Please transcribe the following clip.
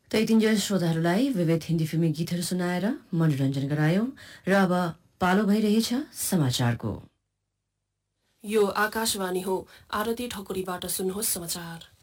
त्यतिन्जेल श्रोताहरूलाई विविध हिन्दी फिल्मी गीतहरू सुनाएर मनोरञ्जन गरायौं र अब पालो भइरहेछ समाचारको। यो आकाशवाणी हो। आरती ठकुरीबाट सुन्नुहोस् समाचार।